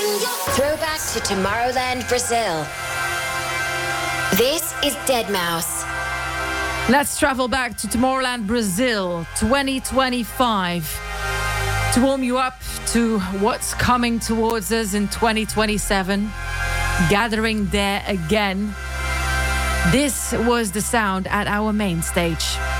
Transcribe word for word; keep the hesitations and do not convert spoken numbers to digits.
Throwback to Tomorrowland, Brazil. This is deadmau five. Let's travel back to Tomorrowland, Brazil, twenty twenty-five, to warm you up to what's coming towards us in twenty twenty-seven. Gathering there again. This was the sound at our main stage.